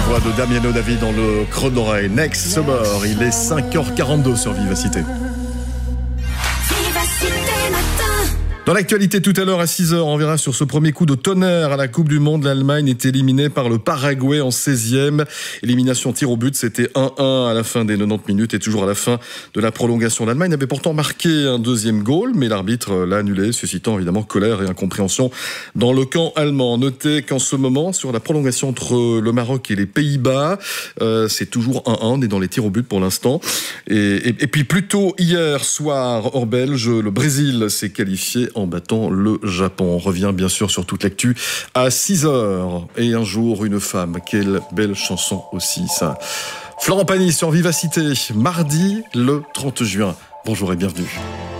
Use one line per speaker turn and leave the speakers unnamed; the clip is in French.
voix de Damiano David dans le creux de l'oreille. Next Summer, il est 5h42 sur Vivacité. Dans l'actualité tout à l'heure à 6h, on verra sur ce premier coup de tonnerre à la Coupe du Monde. L'Allemagne est éliminée par le Paraguay en 16e. Élimination tir au but, c'était 1-1 à la fin des 90 minutes et toujours à la fin de la prolongation. L'Allemagne avait pourtant marqué un deuxième goal, mais l'arbitre l'a annulé, suscitant évidemment colère et incompréhension dans le camp allemand. Notez qu'en ce moment, sur la prolongation entre le Maroc et les Pays-Bas, c'est toujours 1-1, on est dans les tirs au but pour l'instant. Et puis plus tôt hier soir, hors belge, le Brésil s'est qualifié en battant le Japon. On revient bien sûr sur toute l'actu à 6h. Et un jour, une femme. Quelle belle chanson aussi, ça. Florent Pagny sur Vivacité, mardi le 30 juin. Bonjour et bienvenue.